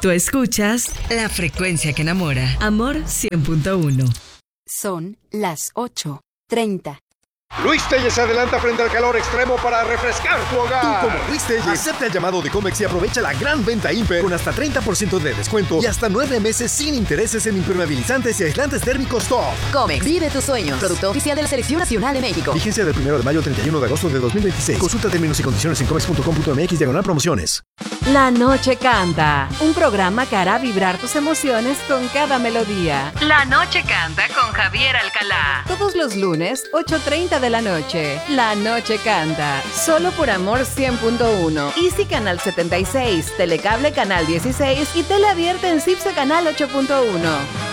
Tú escuchas la frecuencia que enamora. Amor 100.1. Son las 8:30. Luis Telles se adelanta frente al calor extremo para refrescar tu hogar. Tú, como Luis Telles, acepta el llamado de Comex y aprovecha la gran venta Imper con hasta 30% de descuento y hasta 9 meses sin intereses en impermeabilizantes y aislantes térmicos top. Comex, vive tus sueños. Producto oficial de la Selección Nacional de México. Vigencia del 1 de mayo al 31 de agosto de 2026. Consulta términos y condiciones en comex.com.mx/promociones. La Noche Canta, un programa que hará vibrar tus emociones con cada melodía. La Noche Canta con Javier Alcalá. Todos los lunes, 8:30 de la noche. La Noche Canta, solo por Amor 100.1. Easy Canal 76, Telecable Canal 16 y Tele Abierta en CIPSE Canal 8.1.